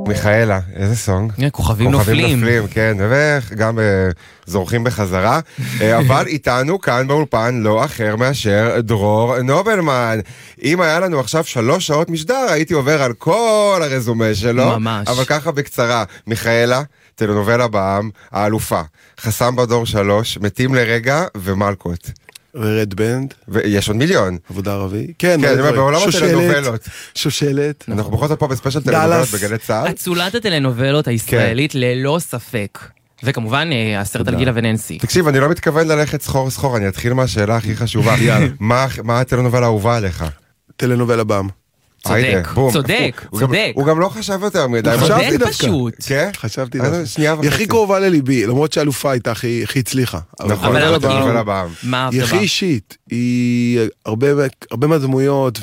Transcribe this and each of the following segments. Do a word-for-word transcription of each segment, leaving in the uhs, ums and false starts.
מיכאלה, איזה סונג? כוכבים נופלים. כוכבים נופלים, כן, וגם זורחים בחזרה. אבל איתנו כאן באולפן לא אחר מאשר דרור נובלמן. אם היה לנו עכשיו שלוש שעות משדר, הייתי עובר על כל הרזומה שלו. ממש. אבל ככה בקצרה, מיכאלה, טלנובלה בעם, האלופה, חסם בדור שלוש, מתים לרגע ומלכות. ורד בנד. ויש עוד מיליון. עבודה ערבי. כן, כן, בעולם הטלנובלות. שושלת. אנחנו בכל זאת פה בספיישל טלנובלות בגלי צהל. אצולת הטלנובלות הישראלית ללא ספק. וכמובן, עשרת על גילה וננסי. תקשיב, אני לא מתכוון ללכת סחור סחור, אני אתחיל מהשאלה הכי חשובה. מה הטלנובלה האהובה עליך? טלנובלה בעם. צודק, צודק, צודק. הוא גם לא חשב יותר מדי. צודק פשוט. כן? חשבתי דווקא. היא הכי קרובה לליבי, למרות שהאלופה הייתה הכי הצליחה. נכון, אבל בעם. היא הכי אישית. היא הרבה מהדמויות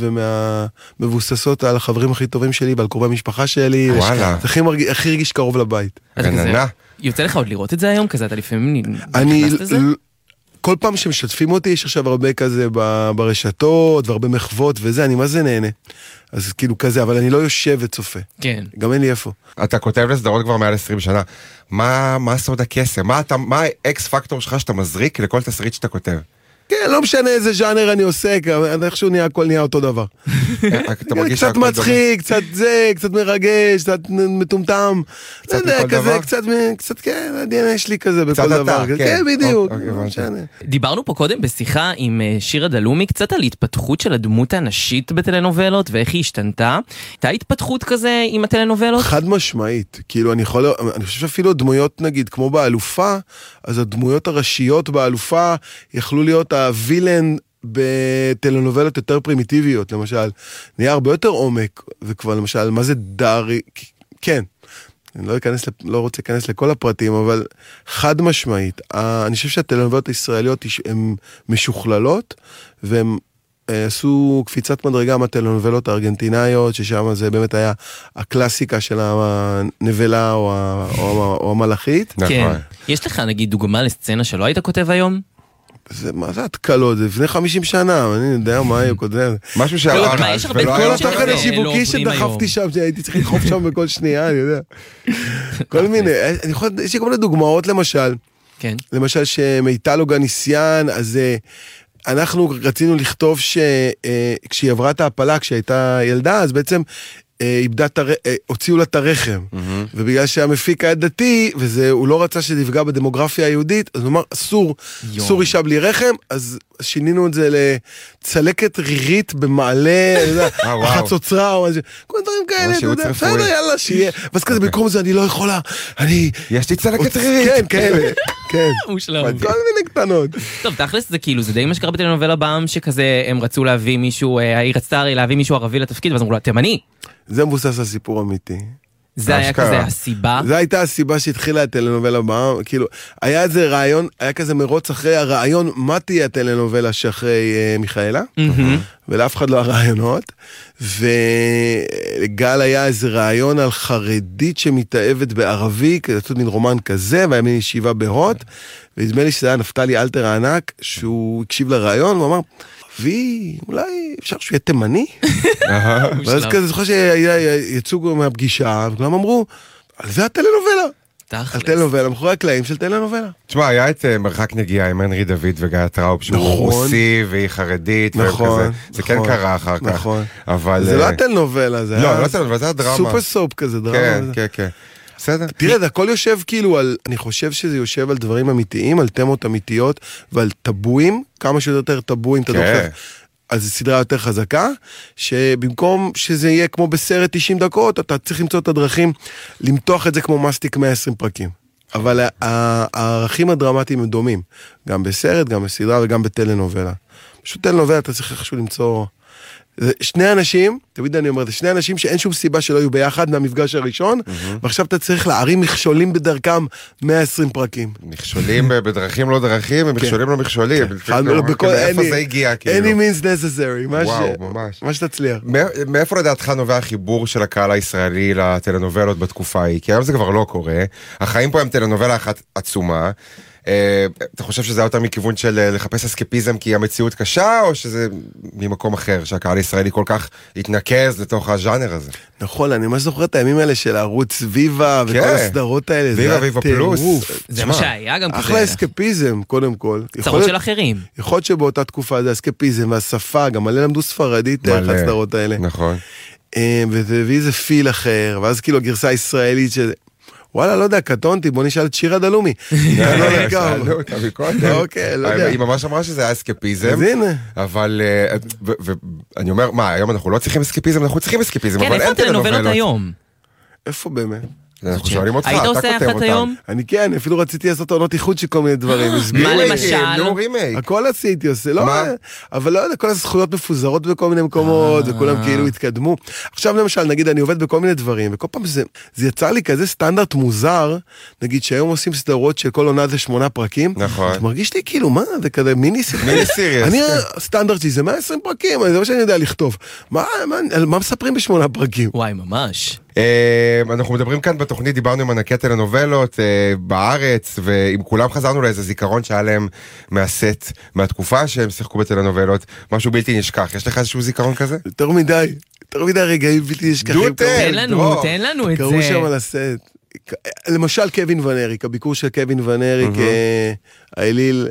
ומבוססות על החברים הכי טובים שלי ועל קרובי המשפחה שלי. וואלה. זה הכי הרגיש קרוב לבית. רננה. יוצא לך עוד לראות את זה היום כזה? אתה לפעמים אני... כל פעם שמשתפים אותי, יש עכשיו הרבה כזה ברשתות, והרבה מחוות וזה, אני מה זה נהנה. אז כאילו כזה, אבל אני לא יושב וצופה. כן. גם אין לי איפה. אתה כותב לסדרות כבר מעל עשרים שנה. מה, מה סוד הקסם? מה אתה, מה האקס פקטור שלך שאתה מזריק לכל תסריט שאתה כותב? כן, לא משנה איזה ז'אנר אני עושה, איכשהו נהיה, הכל נהיה אותו דבר. קצת מצחיק, קצת זה, קצת מרגש, קצת מטומטם. קצת מכל דבר? קצת, כן, די.אן.איי שלי כזה בכל דבר. כן, בדיוק. דיברנו פה קודם בשיחה עם שירה דלומי, קצת על התפתחות של הדמות הנשית בטלנובלות, ואיך היא השתנתה. הייתה התפתחות כזה עם הטלנובלות? חד משמעית. כאילו, אני יכול, אני חושב שאפילו דמויות, נגיד, כמו באלופה, אז הדמויות הראשיות באלופה יכלו להיות הווילן בטלנובלות יותר פרימיטיביות, למשל, נהיה הרבה יותר עומק, וכבר למשל, מה זה דארי, כן, אני לא, אכנס, לא רוצה להיכנס לכל הפרטים, אבל חד משמעית, אני חושב שהטלנובלות הישראליות הן משוכללות, והן עשו קפיצת מדרגה מהטלנובלות הארגנטינאיות, ששם זה באמת היה הקלאסיקה של הנבלה או, או, או המלאכית. כן. יש לך נגיד דוגמה לסצנה שלא היית כותב היום? זה, מה זה התקלות? זה לפני חמישים שנה, אני יודע מה היו קודם. משהו שהראה, וכל התוכן השיווקי שדחפתי שם, שהייתי צריך לדחוף שם בכל שנייה, אני יודע. כל מיני, יש לי כל מיני דוגמאות למשל, למשל שמיטל אוגניסיאן, אז אנחנו רצינו לכתוב שכשהיא עברה את ההפלה, כשהייתה ילדה, אז בעצם איבדה, הוציאו לה את הרחם, ובגלל שהמפיק היה דתי, והוא לא רצה שתפגע בדמוגרפיה היהודית, אז הוא אמר, אסור, אסור אישה בלי רחם, אז שינינו את זה לצלקת רירית במעלה, חצוצרה, או כל דברים כאלה, אתה יודע, בסדר, יאללה, שיהיה, ואז כזה, במקום זה, אני לא יכולה, אני... יש לי צלקת רירית. כן, כאלה, כן. מושלם. כל מיני קטנות. טוב, תכלס זה כאילו, זה די מה שקרה בטלנובלה בעם, שכזה, הם רצו להביא מישהו, היא רצתה הרי להביא מישהו ערבי לתפקיד, ואז אמרו לה, תימני. זה מבוסס על סיפור אמיתי. זה היה כזה הסיבה? זה הייתה הסיבה שהתחילה הטלנובלה בעם, כאילו, היה איזה רעיון, היה כזה מרוץ אחרי הרעיון, מה תהיה הטלנובלה שאחרי מיכאלה, ולאף אחד לא הרעיונות, וגל היה איזה רעיון על חרדית שמתאהבת בערבי, כזה מין רומן כזה, והיה מין ישיבה בהוט, ונדמה לי שזה היה נפתלי אלתר הענק, שהוא הקשיב לרעיון, והוא אמר, וי, אולי אפשר שהוא יהיה תימני? ואז כזה זוכר שיצאו מהפגישה, וכולם אמרו, על זה הטלנובלה. על טלנובלה, מאחורי הקלעים של טלנובלה. תשמע, היה את מרחק נגיעה עם הנרי דוד וגיא טראוב, שהוא רוסי והיא חרדית, נכון. זה כן קרה אחר כך. נכון. זה לא הטלנובלה, זה היה סופר סופ כזה, דרמה. כן, כן, כן. בסדר. תראה, זה הכל יושב כאילו על, אני חושב שזה יושב על דברים אמיתיים, על תמות אמיתיות, ועל טבויים, כמה שיותר טבויים, אתה דוחף. אז זו סדרה יותר חזקה, שבמקום שזה יהיה כמו בסרט תשעים דקות, אתה צריך למצוא את הדרכים, למתוח את זה כמו מסטיק מאה ועשרים פרקים. אבל הערכים הדרמטיים הם דומים, גם בסרט, גם בסדרה וגם בטלנובלה. פשוט טלנובלה אתה צריך איכשהו למצוא... שני אנשים, תמיד אני אומר, זה שני אנשים שאין שום סיבה שלא יהיו ביחד מהמפגש הראשון, ועכשיו אתה צריך להרים מכשולים בדרכם מאה ועשרים פרקים. מכשולים בדרכים לא דרכים, ומכשולים לא מכשולים. איפה זה הגיע? Any means necessary. וואו, ממש. מה שתצליח. מאיפה לדעתך נובע החיבור של הקהל הישראלי לטלנובלות בתקופה ההיא? כי היום זה כבר לא קורה. החיים פה הם טלנובלה אחת עצומה. אתה חושב שזה יותר מכיוון של לחפש אסקפיזם כי המציאות קשה, או שזה ממקום אחר, שהקהל הישראלי כל כך התנקז לתוך הז'אנר הזה? נכון, אני ממש זוכר את הימים האלה של ערוץ ויבה וכל הסדרות האלה. ויבה, ויבה פלוס. זה מה שהיה גם כזה. אחלה אסקפיזם, קודם כל. צרות של אחרים. יכול להיות שבאותה תקופה זה אסקפיזם והשפה, גם מלא למדו ספרדית את הסדרות האלה. נכון. וזה הביא איזה פיל אחר, ואז כאילו הגרסה הישראלית שזה... וואלה, לא יודע, קטונתי, בוא נשאל את שירה דלומי. שאלו אותה מקודם. אוקיי, לא יודע. היא ממש אמרה שזה היה אסקפיזם. אז הנה. אבל, ואני אומר, מה, היום אנחנו לא צריכים אסקפיזם, אנחנו צריכים אסקפיזם, כן, איפה טלנובלות היום? איפה באמת? אנחנו שואלים אותך, היית עושה אחת היום? אני כן, אפילו רציתי לעשות עונות איחוד של כל מיני דברים. מה למשל? הכל עשיתי עושה, לא, אבל לא יודע, כל הזכויות מפוזרות בכל מיני מקומות, וכולם כאילו התקדמו. עכשיו למשל, נגיד, אני עובד בכל מיני דברים, וכל פעם זה יצא לי כזה סטנדרט מוזר, נגיד שהיום עושים סדרות של כל עונה זה שמונה פרקים, נכון. זה מרגיש לי כאילו, מה, זה כזה מיני סיריוס. אני, הסטנדרט שלי זה מאה ועשרים פרקים, זה מה שאני יודע לכתוב. מה מספרים בשמונה פרקים? וואי, ממש. אנחנו מדברים כאן בתוכנית, דיברנו עם ענקי טלנובלות בארץ, ועם כולם חזרנו לאיזה זיכרון שהיה להם מהסט, מהתקופה שהם שיחקו בטלנובלות, משהו בלתי נשכח. יש לך איזשהו זיכרון כזה? יותר מדי, יותר מדי רגעים בלתי נשכחים. תן לנו, תן לנו את זה. קראו שם על הסט. למשל קווין ון אריק, הביקור של קווין ון אריק, האליל,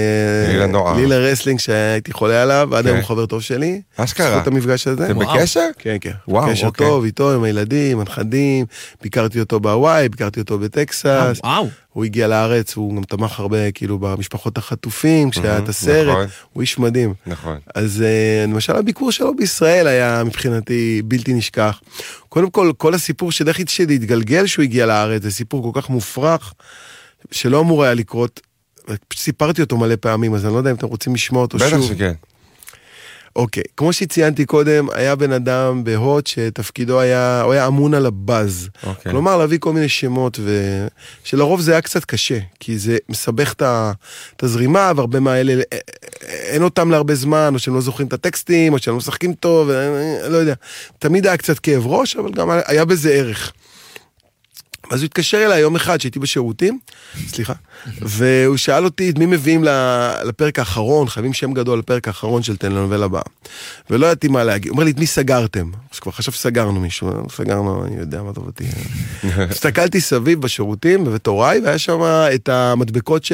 ליל הרסלינג שהייתי חולה עליו, ועד היום הוא חבר טוב שלי. אשכרה. זכות המפגש הזה. אתם בקשר? כן, כן. קשר טוב איתו, עם הילדים, הנכדים, ביקרתי אותו בהוואי, ביקרתי אותו בטקסס. הוא הגיע לארץ, הוא גם תמך הרבה כאילו במשפחות החטופים, כשהיה את הסרט, הוא איש מדהים. נכון. אז למשל הביקור שלו בישראל היה מבחינתי בלתי נשכח. קודם כל, כל הסיפור שדרך שהתגלגל שהוא הגיע לארץ, זה סיפור כל כך מופרך, שלא אמור היה לקרות, סיפרתי אותו מלא פעמים, אז אני לא יודע אם אתם רוצים לשמוע אותו שוב. בטח שכן. אוקיי, כמו שציינתי קודם, היה בן אדם בהוט שתפקידו היה, הוא היה אמון על הבאז. אוקיי. כלומר, להביא כל מיני שמות, ושלרוב זה היה קצת קשה, כי זה מסבך את הזרימה, והרבה מהאלה, אין אותם להרבה זמן, או שהם לא זוכרים את הטקסטים, או שהם לא משחקים טוב, לא יודע. תמיד היה קצת כאב ראש, אבל גם היה בזה ערך. אז הוא התקשר אליי יום אחד שהייתי בשירותים, סליחה, והוא שאל אותי את מי מביאים לפרק האחרון, חייבים שם גדול לפרק האחרון של טלנובלה הבאה. ולא ידעתי מה להגיד, הוא אומר לי, את מי סגרתם? אז כבר חשב שסגרנו מישהו, סגרנו, אני יודע מה טוב אותי. הסתכלתי סביב בשירותים בבית הוריי, והיה שם את המדבקות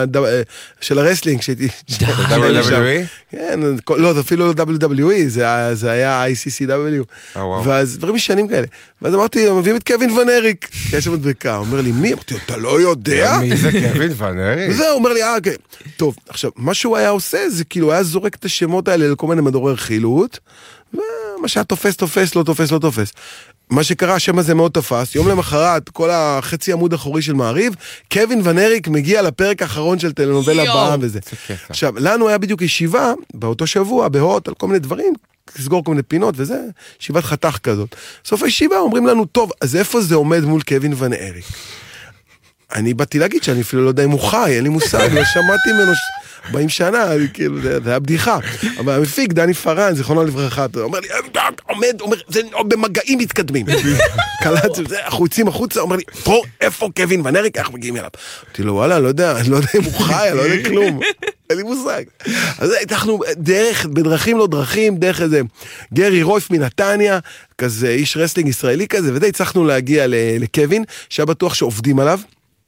של הרסלינג, שהייתי... דאבליו דאבליו אי? כן, לא, זה אפילו לא דאבליו דאבליו אי, זה היה איי סי סי דאבליו. ואז דברים משנים כאלה. ואז אמרתי, מביאים את קווין ון אריק. יש שם מדבקה, הוא אומר לי, מי? אמרתי, אתה לא יודע? מי זה קווין ון אריק? וזהו, הוא אומר לי, אה, אוקיי. טוב, עכשיו, מה שהוא היה עושה, זה כאילו, היה זורק את השמות האלה לכל מיני מדורי רכילות, ומה שהיה תופס, תופס, לא תופס, לא תופס. מה שקרה, השם הזה מאוד תפס, יום למחרת, כל החצי עמוד אחורי של מעריב, קווין ון אריק מגיע לפרק האחרון של טלנובלה הבאה וזה. עכשיו, לנו היה בדיוק ישיבה, באותו שבוע, בהוט, על כל מיני דברים, לסגור כל מיני פינות וזה, ישיבת חתך כזאת. סוף הישיבה אומרים לנו, טוב, אז איפה זה עומד מול קווין ון אריק? אני באתי להגיד שאני אפילו לא יודע אם הוא חי, אין לי מושג, לא שמעתי ממנו ארבעים שנה, כאילו, זה היה בדיחה. אבל המפיק, דני פרן, זיכרונו לברכה, אומר לי, עומד, אומר, זה במגעים מתקדמים. קלט, אנחנו יוצאים החוצה, אומר לי, טרור, איפה קווין ון אריק, איך מגיעים אליו? אמרתי לו, וואלה, לא יודע, אני לא יודע אם הוא חי, אני לא יודע כלום. אין לי מושג. אז אנחנו דרך, בדרכים לא דרכים, דרך איזה גרי רויף מנתניה, כזה איש רסלינג ישראלי כזה, ודי הצלחנו להגיע לקווין, שהיה בטוח שעובדים עליו,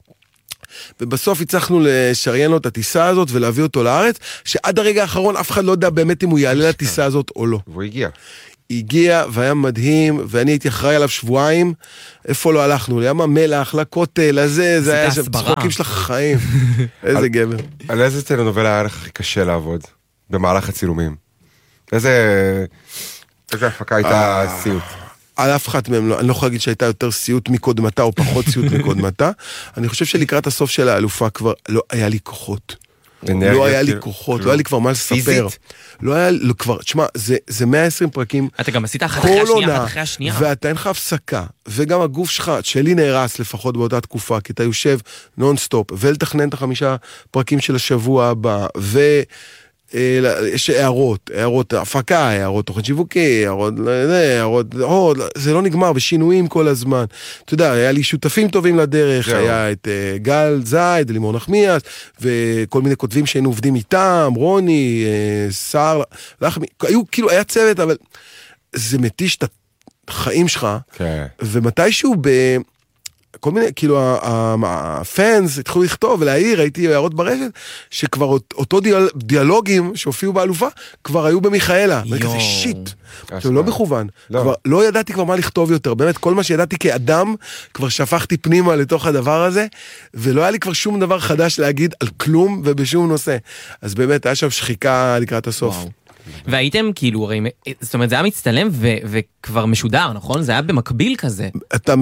ובסוף הצלחנו לשריין לו את הטיסה הזאת ולהביא אותו לארץ, שעד הרגע האחרון אף אחד לא יודע באמת אם הוא יעלה לטיסה הזאת או לא. והוא הגיע. הגיע והיה מדהים, ואני הייתי אחראי עליו שבועיים, איפה לא הלכנו? לים המלח, לכותל, לזה, זה היה שם צחוקים של החיים. איזה גבר. על איזה טלנובלה היה לך הכי קשה לעבוד? במהלך הצילומים. איזה... איזה הפקה הייתה סיוט? על אף אחת מהם, אני לא יכול להגיד שהייתה יותר סיוט מקודמתה או פחות סיוט מקודמתה. אני חושב שלקראת הסוף של האלופה כבר לא היה לי כוחות. לא היה לי כוחות, לא היה לי כבר מה לספר. לא היה לי כבר, תשמע, זה מאה ועשרים פרקים. אתה גם עשית אחת אחרי השנייה, אחת אחרי השנייה. ואתה אין לך הפסקה, וגם הגוף שלך, שלי נהרס לפחות באותה תקופה, כי אתה יושב נונסטופ, ולתכנן את החמישה פרקים של השבוע הבא, ו... יש הערות, הערות הפקה, הערות תוכן שיווקי, הערות, הערות, זה לא נגמר, ושינויים כל הזמן. אתה יודע, היה לי שותפים טובים לדרך, היה את גל זייד, לימור נחמיאס, וכל מיני כותבים שהיינו עובדים איתם, רוני, שר, היו כאילו, היה צוות, אבל זה מתיש את החיים שלך, ומתישהו ב... כל מיני, כאילו, הפאנס התחילו לכתוב ולהעיר, הייתי הערות ברשת, שכבר אותו דיאלוגים שהופיעו באלופה, כבר היו במיכאלה. ואני כזה שיט. זה לא מכוון. לא ידעתי כבר מה לכתוב יותר. באמת, כל מה שידעתי כאדם, כבר שפכתי פנימה לתוך הדבר הזה, ולא היה לי כבר שום דבר חדש להגיד על כלום ובשום נושא. אז באמת, היה שם שחיקה לקראת הסוף. והייתם כאילו, הרי, זאת אומרת, זה היה מצטלם וכבר משודר, נכון? זה היה במקביל כזה. אתה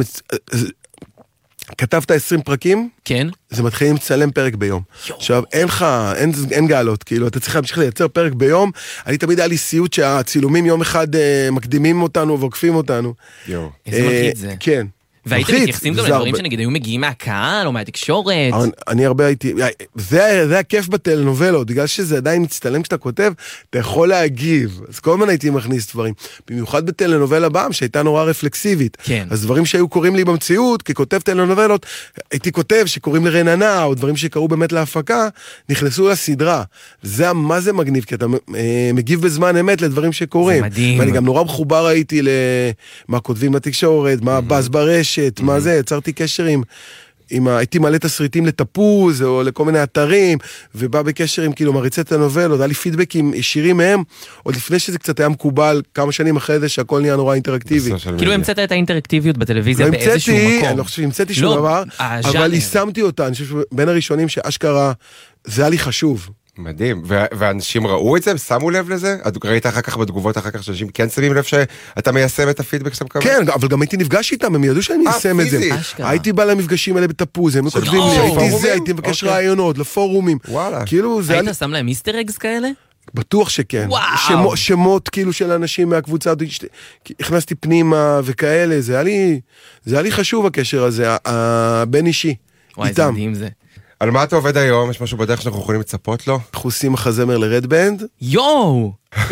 כתבת עשרים פרקים, כן. זה מתחילים לצלם פרק ביום. עכשיו, אין לך, אין, אין גאלות, כאילו, אתה צריך להמשיך לייצר פרק ביום. אני תמיד היה לי סיוט שהצילומים יום אחד אה, מקדימים אותנו ועוקפים אותנו. יו. איזה מלחיץ זה. כן. והייתם מתייחסים גם לדברים שנגיד היו מגיעים מהקהל או מהתקשורת? אני הרבה הייתי, זה הכיף בטלנובלות, בגלל שזה עדיין מצטלם כשאתה כותב, אתה יכול להגיב, אז כל הזמן הייתי מכניס דברים, במיוחד בטלנובלה בעם שהייתה נורא רפלקסיבית, אז דברים שהיו קוראים לי במציאות, ככותב טלנובלות, הייתי כותב שקוראים לרננה, או דברים שקראו באמת להפקה, נכנסו לסדרה, זה מה זה מגניב, כי אתה מגיב בזמן אמת לדברים שקוראים, ואני גם נורא מחובר הייתי למה כותבים בתקשורת, מה בז ברשת, מה זה, יצרתי קשר עם, עם הייתי מלא תסריטים לטפוז, או לכל מיני אתרים, ובא בקשר עם כאילו מריצי טלנובלות, היה לי פידבקים ישירים מהם, עוד לפני שזה קצת היה מקובל, כמה שנים אחרי זה שהכל נהיה נורא אינטראקטיבי. כאילו המצאת את האינטראקטיביות בטלוויזיה באיזשהו מקום. אני לא חושב שהמצאתי שום דבר, אבל יישמתי אותה, אני חושב שבין הראשונים שאשכרה, זה היה לי חשוב. מדהים, ואנשים ראו את זה, שמו לב לזה? את ראית אחר כך בתגובות אחר כך שאנשים כן שמים לב שאתה מיישם את הפידבק שאתה מקבל? כן, אבל גם הייתי נפגש איתם, הם ידעו שאני מיישם את זה. הייתי בא למפגשים האלה בתפוז, הם כותבים לי, הייתי זה, הייתי מבקש רעיונות, לפורומים. כאילו זה... היית שם להם איסטר אגס כאלה? בטוח שכן. שמות כאילו של אנשים מהקבוצה, הכנסתי פנימה וכאלה, זה היה לי חשוב הקשר הזה, הבין אישי. וואי, זה מדהים זה. על מה אתה עובד היום? יש משהו בדרך שאנחנו יכולים לצפות לו? אנחנו עושים מחזמר לרד בנד. יואו!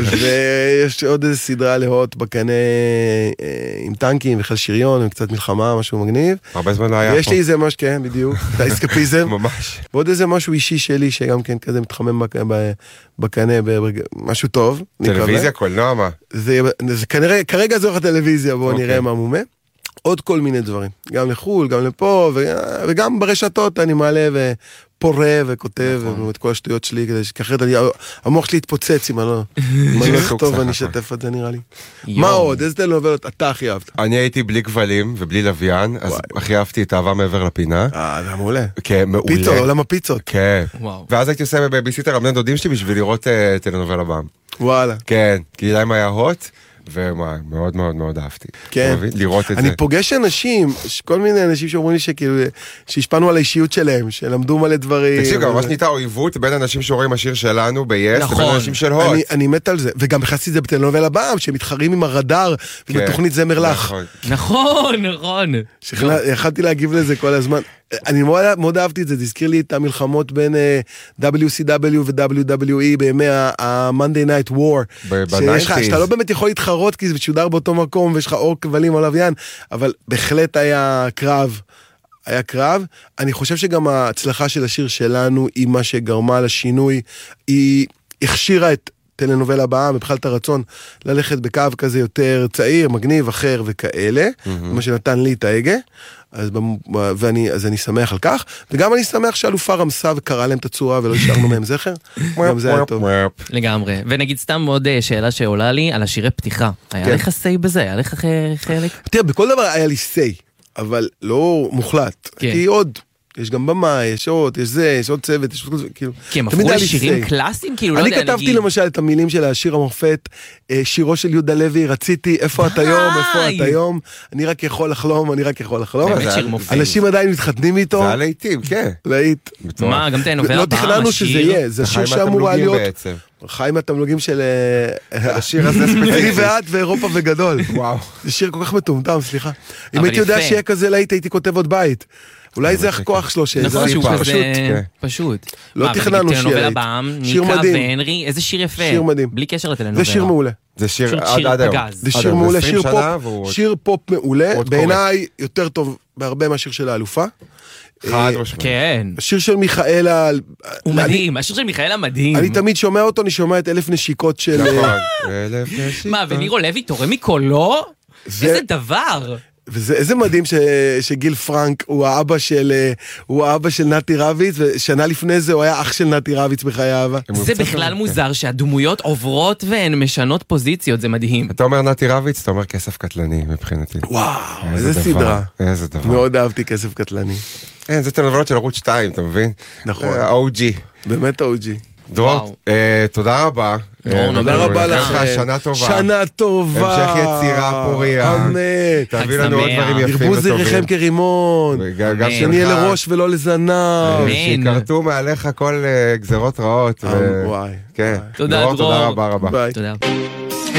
ויש עוד איזו סדרה להוט בקנה עם טנקים וחל שריון, עם קצת מלחמה, משהו מגניב. הרבה זמן לא היה פה. ויש לי איזה משהו, כן, בדיוק, את האסקפיזם. ממש. ועוד איזה משהו אישי שלי, שגם כן כזה מתחמם בקנה, משהו טוב. טלוויזיה, קולנוע, מה? זה כנראה, כרגע זו הטלוויזיה, בואו נראה מה מומה. עוד כל מיני דברים, גם לחול, גם לפה, וגם ברשתות אני מעלה ופורה וכותב את כל השטויות שלי, כדי שאחרת המוח שלי יתפוצץ אם אני לא טוב, אני אשתף את זה נראה לי. מה עוד? איזה טלנובלות אתה הכי אהבת? אני הייתי בלי כבלים ובלי לוויין, אז הכי אהבתי את אהבה מעבר לפינה. אה, זה מעולה. כן, מעולה. פיצות, עולם הפיצות. כן. ואז הייתי עושה בבייביסיטר הבני דודים שלי בשביל לראות טלנובלה בעם. וואלה. כן, כי להם היה הוט. ומאוד מאוד מאוד אהבתי. כן. לראות את זה. אני פוגש אנשים, כל מיני אנשים שאומרים לי שכאילו, שהשפענו על האישיות שלהם, שלמדו מלא דברים. תקשיב, גם ממש נהייתה אויבות בין אנשים שרואים השיר שלנו ב-yes, לבין אנשים של הוט. אני מת על זה, וגם בכנסתי את זה בטלנובלה בעם, שמתחרים עם הרדאר, ובתוכנית זמר לך. נכון, נכון. יכלתי להגיב לזה כל הזמן. אני מאוד אהבתי את זה, זה הזכיר לי את המלחמות בין דאבליו סי דאבליו ו-דאבליו דאבליו אי בימי ה-Monday Night War, שאתה לא באמת יכול להתחרות כי זה משודר באותו מקום ויש לך אור כבלים או לוויין, אבל בהחלט היה קרב, היה קרב. אני חושב שגם ההצלחה של השיר שלנו היא מה שגרמה לשינוי, היא הכשירה את טלנובלה בעם, ובכלל את הרצון ללכת בקו כזה יותר צעיר, מגניב, אחר וכאלה, מה שנתן לי את ההגה. אז, ואני, אז אני שמח על כך, וגם אני שמח שאלופה רמסה וקרא להם את הצורה ולא השארנו מהם זכר, גם זה היה טוב. לגמרי, ונגיד סתם עוד שאלה שעולה לי על השירי פתיחה, היה לך סי בזה? היה לך חלק? תראה, בכל דבר היה לי סי, אבל לא מוחלט, כי עוד, יש גם במה, יש עוד, יש זה, יש עוד צוות, יש עוד, כאילו... כי הם הפכו לשירים קלאסיים, כאילו, לא יודע, נגיד... אני כתבתי למשל את המילים של השיר המופת, שירו של יהודה לוי, רציתי, איפה אתה היום, איפה אתה היום, אני רק יכול לחלום, אני רק יכול לחלום. אנשים עדיין מתחתנים איתו. זה היה להיטים, כן. להיט. מה, גם תנובלה לא תכננו שזה יהיה, זה שיר שאמור להיות... חיים התמלוגים של השיר הזה ספציפי. אני ואת ואירופה וגדול. וואו. זה שיר כל כך מטומטם, סליחה. אם הייתי יודע שיהיה כזה להיט, הייתי כותב עוד בית. אולי זה הכוח שלו, נכון שהוא כזה פשוט. לא תכננו שיר. ניקה והנרי, איזה שיר יפה. שיר מדהים. בלי קשר לטלנובלה. זה שיר מעולה. זה שיר עד היום. זה שיר מעולה, שיר פופ מעולה. בעיניי יותר טוב בהרבה מהשיר של האלופה. חד משמעית. כן. השיר של מיכאלה... הוא מדהים, השיר של מיכאלה מדהים. אני תמיד שומע אותו, אני שומע את אלף נשיקות של... נכון, אלף נשיקות. מה, ונירו לוי תורם מקולו? איזה דבר. ואיזה מדהים שגיל פרנק הוא האבא של הוא האבא של נתי רביץ, ושנה לפני זה הוא היה אח של נתי רביץ בחיי אהבה. זה בכלל מוזר שהדמויות עוברות והן משנות פוזיציות, זה מדהים. אתה אומר נתי רביץ, אתה אומר כסף קטלני מבחינתי. וואו, איזה סדרה. איזה דבר. מאוד אהבתי כסף קטלני. אין, זה טלנובלות של ערוץ שתיים, אתה מבין? נכון. או ג'י. באמת או ג'י. דרור, תודה רבה. תודה רבה לך. שנה טובה. שנה טובה. המשך יצירה פוריה. אמת. תביא לנו עוד דברים יפים וטובים. ירבו זרעכם כרימון. שנהיה לראש ולא לזנב. שיקרתו מעליך כל גזרות רעות. וואי. כן. תודה, דרור. תודה רבה רבה. ביי. תודה.